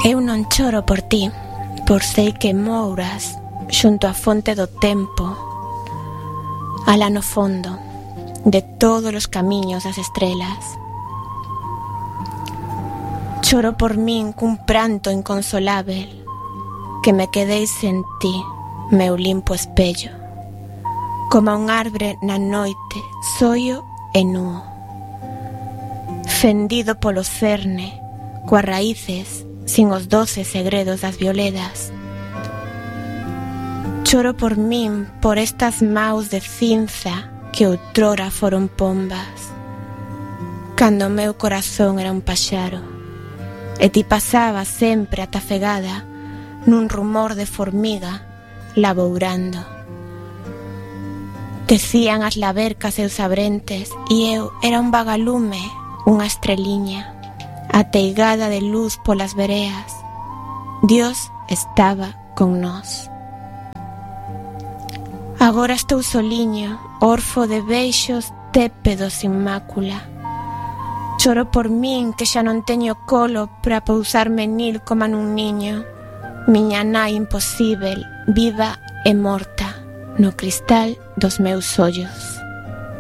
Eu non choro por ti, por sei que mouras xunto á fonte do tempo, alá no fondo de todos os camiños das estrelas. Choro por min cun pranto inconsolável, que me quedei sen ti, meu limpo espello, como un arbre na noite, soio e nuo, fendido polo cerne, coas raíces, sin os doces segredos das violedas. Choro por min, por estas maus de cinza que outrora foron pombas, cando o meu corazón era un paxaro, e ti pasabas sempre atafegada nun rumor de formiga labourando. Tecían as labercas seus abrentes e eu era un vagalume, unha estreliña, ateigada de luz polas vereas. Dios estaba con nós. Agora estou soliño, orfo de beixos tépedos sin mácula. Choro por min que xa non teño colo para pousarme nil como nun niño. Miña nai imposíbel, viva e morta, no cristal dos meus ollos.